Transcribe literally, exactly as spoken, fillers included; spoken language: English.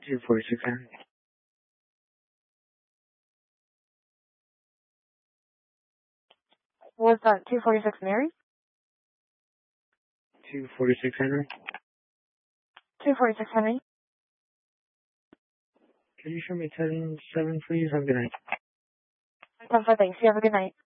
two forty-six Henry. Was that two forty-six Mary? two forty-six Henry. two forty-six Henry. Can you show me ten seven, please? Have a good night. ten five, thanks. You have a good night.